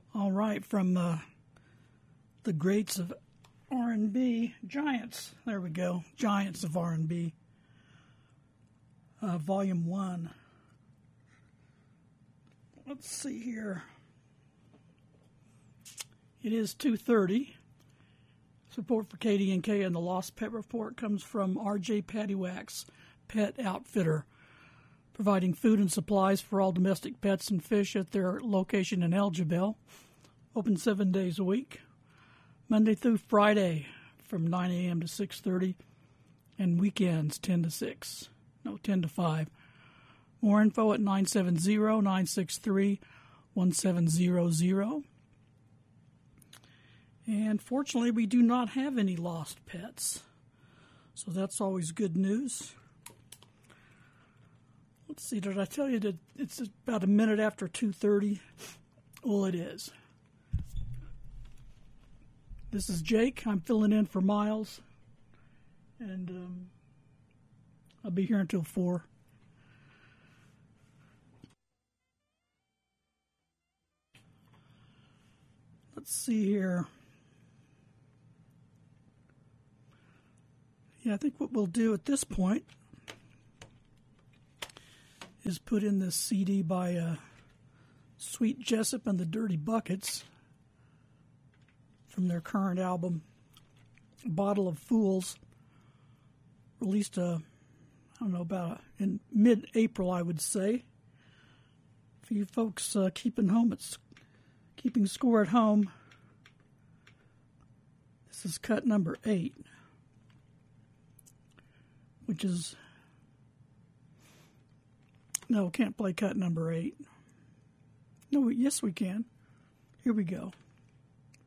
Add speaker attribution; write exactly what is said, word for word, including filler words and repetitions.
Speaker 1: All right, from uh, the greats of R and B, Giants. There we go, Giants of R and B. Uh, volume one. Let's see here. It is two thirty. Support for K D and K and the Lost Pet Report comes from R J Pattywax Pet Outfitter, providing food and supplies for all domestic pets and fish at their location in Elgibel. Open seven days a week, Monday through Friday from nine a.m. to six thirty, and weekends ten to six. No, ten to five. More info at nine seven zero, nine six three, one seven zero zero. And fortunately, we do not have any lost pets, so that's always good news. Let's see, did I tell you that it's about a minute after two thirty? Well, it is. This is Jake. I'm filling in for Miles, and um, I'll be here until four. Let's see here. Yeah, I think what we'll do at this point is put in this C D by uh, Sweet Jessup and the Dirty Buckets from their current album, Bottle of Fools, released, uh, I don't know, about in mid-April, I would say. For you folks uh, keeping home, it's keeping score at home. This is cut number eight, which is, no, can't play cut number eight. No, yes we can. Here we go.